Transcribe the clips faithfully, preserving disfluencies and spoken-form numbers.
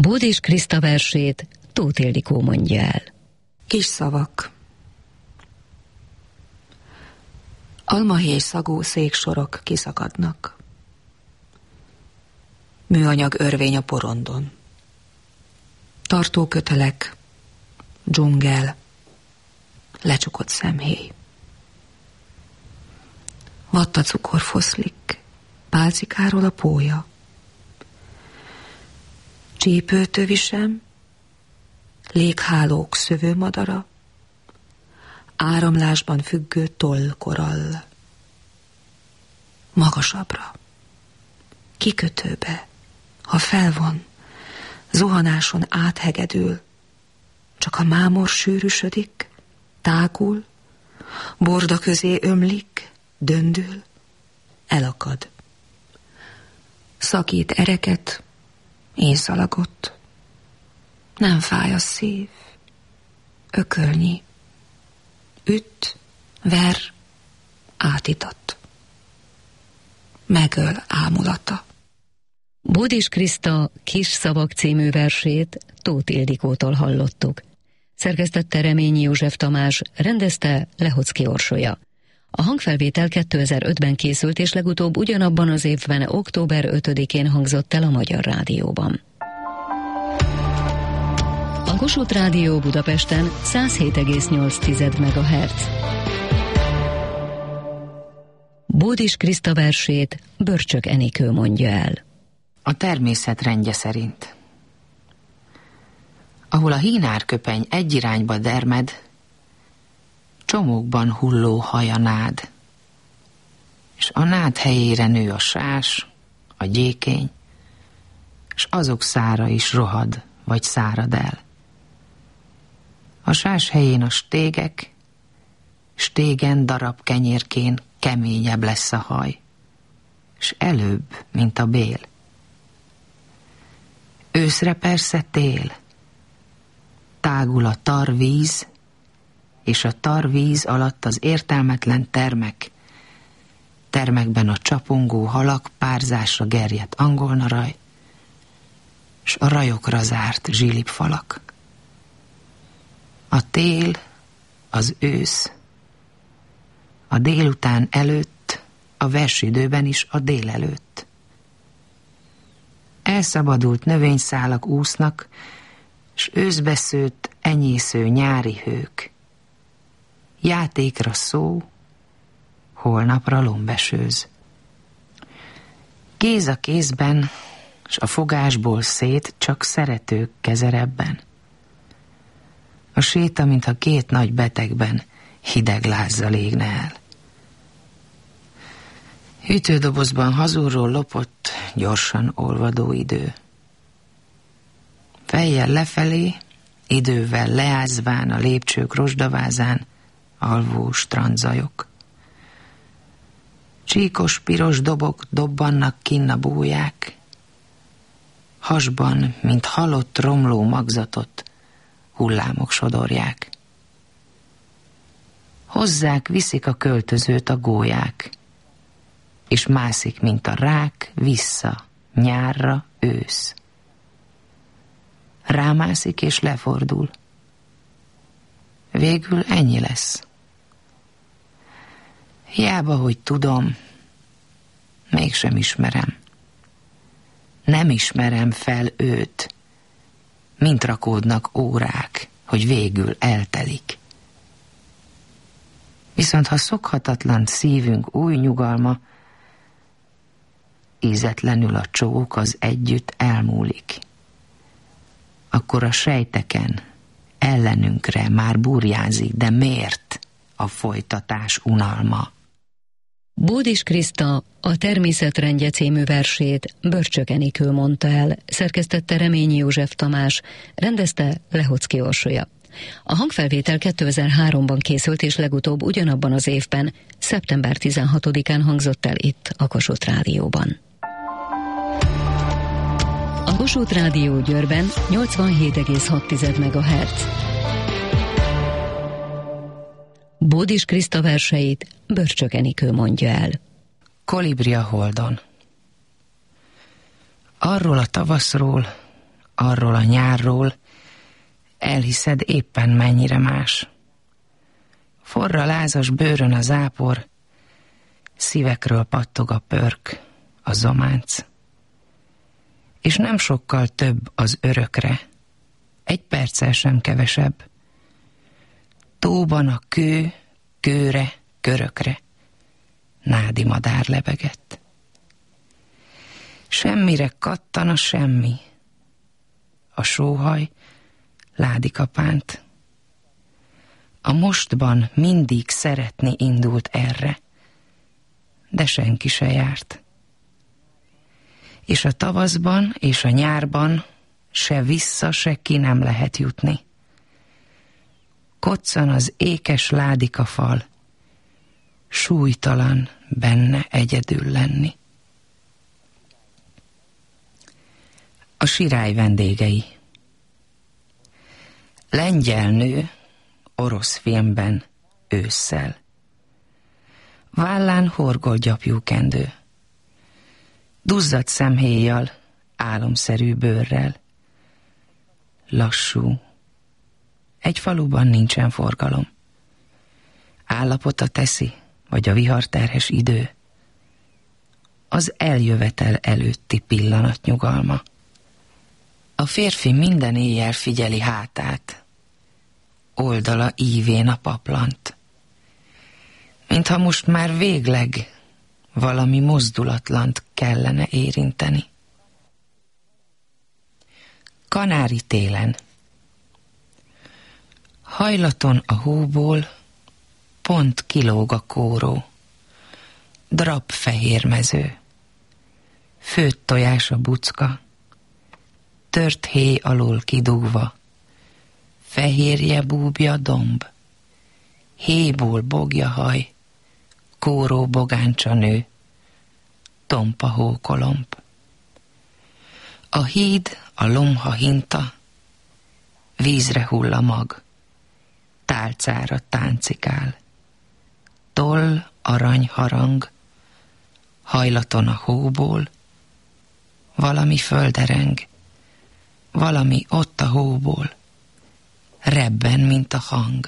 Bódis Kriszta versét Tóth Ildikó mondja el. Kis szavak. Almahéj szagú széksorok kiszakadnak. Műanyag örvény a porondon. Tartókötelek, dzsungel, lecsukott szemhéj. Vattacukor foszlik, pálcikáról a pólya. Csípőtövisem, léghálók szövőmadara, áramlásban függő tollkorall. Magasabbra, kikötőbe, ha felvon, zuhanáson áthegedül, csak a mámor sűrűsödik, tágul, borda közé ömlik, döndül, elakad. Szakít ereket, éjszalagot, nem fáj a szív, ökölnyi, üt, ver, átitat, megöl ámulata. Bódis Kriszta Kis szavak című versét Tóth Ildikótól hallottuk. Szerkesztette Reményi József Tamás, rendezte Lehocki Orsolya. A hangfelvétel kétezer-ötben készült, és legutóbb ugyanabban az évben, október ötödikén hangzott el a Magyar Rádióban. A Kossuth Rádió Budapesten száz hét egész nyolc megahertz. Bódis Kriszta versét Börcsök Enikő mondja el. A természet rendje szerint. Ahol a hínárköpeny egy irányba dermed, csomókban hulló haj a nád, és a nád helyére nő a sás, a gyékény, és azok szára is rohad, vagy szárad el. A sás helyén a stégek, stégen darab kenyérkén keményebb lesz a haj, és előbb, mint a bél. Őszre persze tél, tágul a tarvíz, és a tarvíz alatt az értelmetlen termek, termekben a csapongó halak, párzásra gerjedt angolnaraj, s a rajokra zárt zsilipfalak. A tél, az ősz, a délután előtt, a versidőben is a délelőtt. Elszabadult növényszálak úsznak, s őszbe szőtt, enyésző nyári hők. Játékra szó, holnapra lombesőz. Kéz a kézben, s a fogásból szét csak szeretők kezerebben. A séta, mintha két nagy betegben hideg lázzal égne el. Hűtődobozban hazulról lopott, gyorsan olvadó idő. Fejjel lefelé, idővel leázván a lépcsők rozsdavázán, alvó strandzajok. Csíkos piros dobok dobbannak kinn a bóják, hasban, mint halott romló magzatot, hullámok sodorják. Hozzák, viszik a költözőt a gólyák, és mászik, mint a rák, vissza, nyárra, ősz. Rámászik és lefordul. Végül ennyi lesz. Hiába, hogy tudom, mégsem ismerem. Nem ismerem fel őt, mint rakódnak órák, hogy végül eltelik. Viszont ha szokhatatlan szívünk új nyugalma, ízetlenül a csók az együtt elmúlik, akkor a sejteken ellenünkre már burjázik, de miért a folytatás unalma? Bódis Kriszta a Természet rendje című versét Börcsök Enikő mondta el, szerkesztette Reményi József Tamás, rendezte Lehocki Orsolya. A hangfelvétel kétezer-háromban készült, és legutóbb ugyanabban az évben, szeptember tizenhatodikán hangzott el itt a Kossuth Rádióban. A Kossuth Rádió Győrben nyolcvanhét egész hat megahertz. Bódis Kriszta verseit Börcsök Enikő mondja el. Kolibri a holdon. Arról a tavaszról, arról a nyárról, elhiszed éppen mennyire más. Forra lázas bőrön a zápor, szívekről pattog a pörk, a zománc. És nem sokkal több az örökre, egy perccel sem kevesebb. Tóban a kő, kőre, körökre nádi madár lebegett. Semmire kattan a semmi, a sóhaj ládikapánt. A mostban mindig szeretni indult erre, de senki se járt. És a tavaszban és a nyárban se vissza, se ki nem lehet jutni. Koccan az ékes ládikafal, súlytalan benne egyedül lenni. A sirály vendégei. Lengyel nő, orosz filmben, ősszel. Vállán horgol gyapjú kendő. Duzzadt szemhéjjal, álomszerű bőrrel. Lassú. Egy faluban nincsen forgalom. Állapota teszi, vagy a viharterhes idő. Az eljövetel előtti pillanat nyugalma. A férfi minden éjjel figyeli hátát, oldala ívén a paplant. Mintha most már végleg valami mozdulatlant kellene érinteni. Kanári télen. Hajlaton a hóból pont kilóg a kóró, drap fehér mező, főtt tojás a bucka, tört héj alól kidugva, fehérje búbja domb, héjból bogja haj, kóró bogáncsa nő, tompa hókolomb. A híd, a lomha hinta, vízre hull a mag, tálcára táncikál, toll arany harang, hajlaton a hóból, valami földereng, valami ott a hóból, rebben, mint a hang.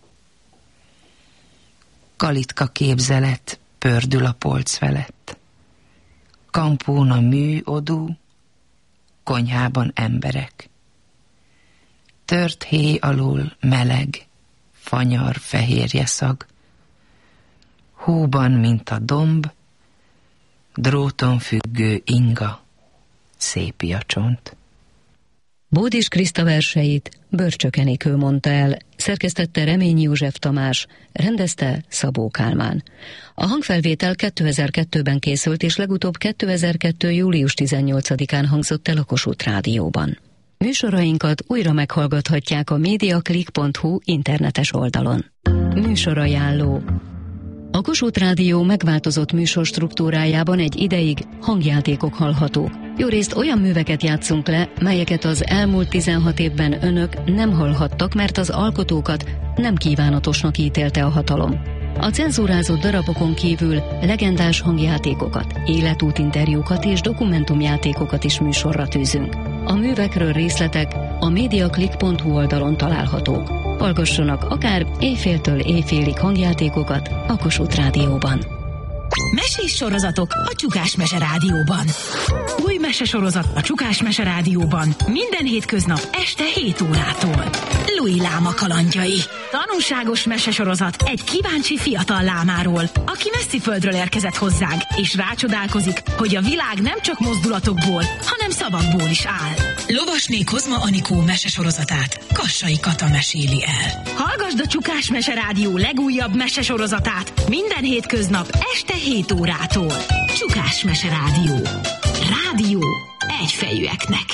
Kalitka képzelet pördül a polc felett, kampón a mű odú, konyhában emberek. Tört héj alól meleg, fanyar fehérje szag, hóban, mint a domb, dróton függő inga, szépiacsont. Bódis Kriszta verseit Börcsök Enikő mondta el, szerkesztette Reményi József Tamás, rendezte Szabó Kálmán. A hangfelvétel kétezer-kettőben készült, és legutóbb kétezer-kettő. július tizennyolcadikán hangzott el a Kossuth Rádióban. Műsorainkat újra meghallgathatják a mediaclick pont hu internetes oldalon. Műsorajánló. A Kossuth Rádió megváltozott műsorstruktúrájában egy ideig hangjátékok hallhatók. Jórészt olyan műveket játszunk le, melyeket az elmúlt tizenhat évben önök nem hallhattak, mert az alkotókat nem kívánatosnak ítélte a hatalom. A cenzúrázott darabokon kívül legendás hangjátékokat, életútinterjúkat és dokumentumjátékokat is műsorra tűzünk. A művekről részletek a mediaclick pont hu oldalon találhatók. Hallgassanak akár éjféltől éjfélig hangjátékokat a Kossuth Rádióban. Mesés sorozatok a Csukás Mese Rádióban. Új mesesorozat a Csukás Mese Rádióban minden hétköznap este hét órától. Louis Láma kalandjai. Tanulságos mesesorozat egy kíváncsi fiatal lámáról, aki messzi földről érkezett hozzánk, és rácsodálkozik, hogy a világ nem csak mozdulatokból, hanem szavakból is áll. Lovasné Kozma Anikó mesesorozatát Kassai Kata meséli el. Hallgasd a Csukás Mese Rádió legújabb mesesorozatát minden hétköznap este hét órától. Csukás Mese Rádió. Rádió egyfejűeknek.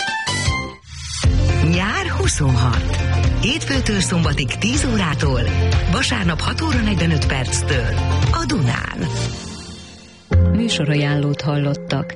Nyár huszonhat. Hétfőtől szombatig tíz órától, vasárnap hat óra negyvenöt perctől a Dunán. Műsorajánlót hallottak.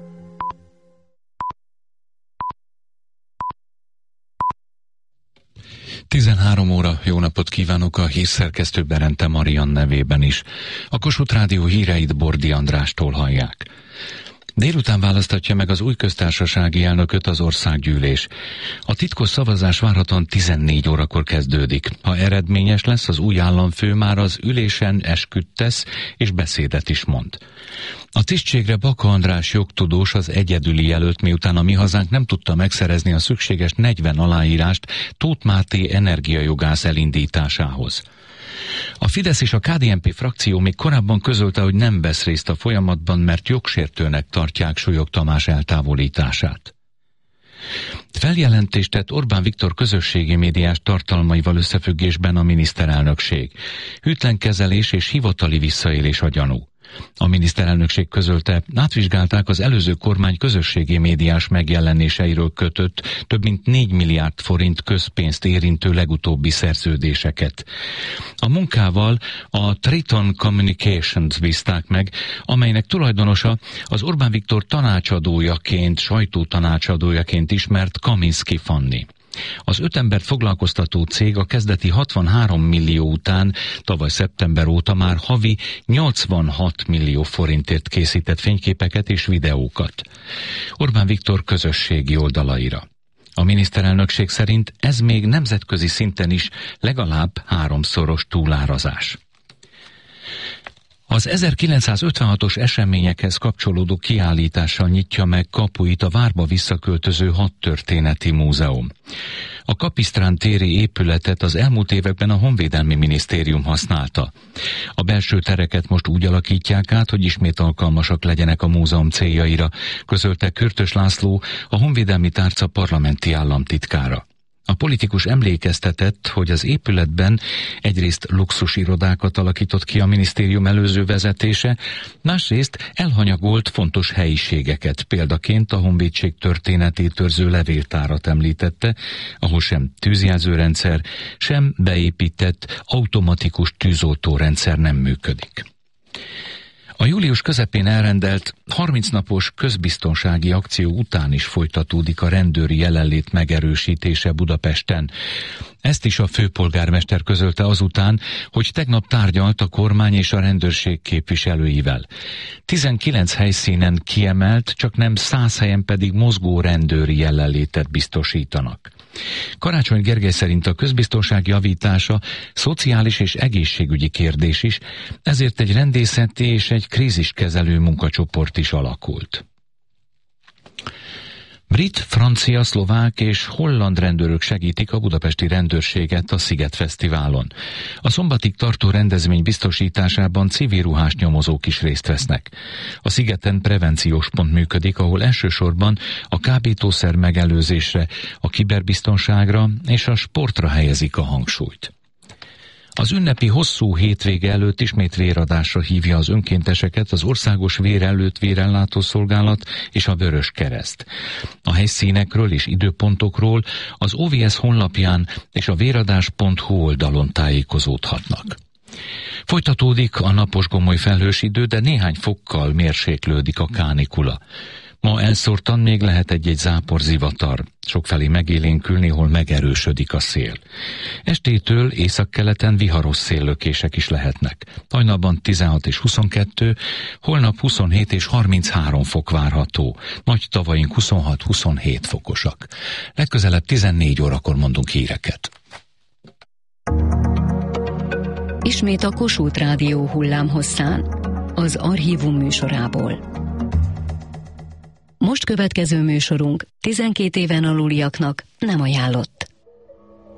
tizenhárom óra, jó napot kívánok a hírszerkesztő Berente Marian nevében is. A Kossuth Rádió híreit Bordi Andrástól hallják. Délután választatja meg az új köztársasági elnököt az országgyűlés. A titkos szavazás várhatóan tizennégy órakor kezdődik. Ha eredményes lesz, az új államfő már az ülésen esküt tesz és beszédet is mond. A tisztségre Baka András jogtudós az egyedüli jelölt, miután a Mi Hazánk nem tudta megszerezni a szükséges negyven aláírást Tóth Máté energiajogász elindításához. A Fidesz és a ká dé en pé frakció még korábban közölte, hogy nem vesz részt a folyamatban, mert jogsértőnek tartják Súlyog Tamás eltávolítását. Feljelentést tett Orbán Viktor közösségi médiás tartalmaival összefüggésben a miniszterelnökség. Hűtlen kezelés és hivatali visszaélés a gyanú. A miniszterelnökség közölte, átvizsgálták az előző kormány közösségi médiás megjelenéseiről kötött több mint négy milliárd forint közpénzt érintő legutóbbi szerződéseket. A munkával a Triton Communications bízták meg, amelynek tulajdonosa az Orbán Viktor tanácsadójaként, sajtótanácsadójaként ismert Kaminski Fanni. Az öt embert foglalkoztató cég a kezdeti hatvanhárom millió után tavaly szeptember óta már havi nyolcvanhat millió forintért készített fényképeket és videókat Orbán Viktor közösségi oldalaira. A miniszterelnökség szerint ez még nemzetközi szinten is legalább háromszoros túlárazás. Az ezerkilencszázötvenhatos eseményekhez kapcsolódó kiállítással nyitja meg kapuit a várba visszaköltöző hadtörténeti múzeum. A Kapisztrán téri épületet az elmúlt években a Honvédelmi Minisztérium használta. A belső tereket most úgy alakítják át, hogy ismét alkalmasak legyenek a múzeum céljaira, közölte Körtös László, a Honvédelmi Tárca parlamenti államtitkára. A politikus emlékeztetett, hogy az épületben egyrészt luxusirodákat alakított ki a minisztérium előző vezetése, másrészt elhanyagolt fontos helyiségeket, példaként a honvédség történetét őrző levéltárat említette, ahol sem tűzjelzőrendszer, sem beépített automatikus tűzoltórendszer nem működik. A július közepén elrendelt harminc napos közbiztonsági akció után is folytatódik a rendőri jelenlét megerősítése Budapesten. Ezt is a főpolgármester közölte azután, hogy tegnap tárgyalt a kormány és a rendőrség képviselőivel. tizenkilenc helyszínen kiemelt, csak nem száz helyen pedig mozgó rendőri jelenlétet biztosítanak. Karácsony Gergely szerint a közbiztonság javítása szociális és egészségügyi kérdés is, ezért egy rendészeti és egy kríziskezelő munkacsoport is alakult. Brit, francia, szlovák és holland rendőrök segítik a budapesti rendőrséget a Sziget Fesztiválon. A szombatig tartó rendezvény biztosításában civil ruhás nyomozók is részt vesznek. A Szigeten prevenciós pont működik, ahol elsősorban a kábítószer megelőzésre, a kiberbiztonságra és a sportra helyezik a hangsúlyt. Az ünnepi hosszú hétvége előtt ismét véradásra hívja az önkénteseket az Országos Vérellőtt Vérellátó Szolgálat és a Vörös Kereszt. A helyszínekről és időpontokról az o vé es honlapján és a véradás pont hu oldalon tájékozódhatnak. Folytatódik a napos-gomoly felhős idő, de néhány fokkal mérséklődik a kánikula. Ma elszórtan még lehet egy-egy zápor zivatar, sokfelé megélénkül, néhol megerősödik a szél. Estétől északkeleten viharos széllökések is lehetnek. Hajnalban tizenhat és huszonkettő, holnap huszonhét és harminchárom fok várható. Nagy tavaink huszonhat-huszonhét fokosak. Legközelebb tizennégy órakor mondunk híreket. Ismét a Kossuth Rádió hullámhosszán, az Archívum műsorából. Most következő műsorunk tizenkét éven aluliaknak nem ajánlott.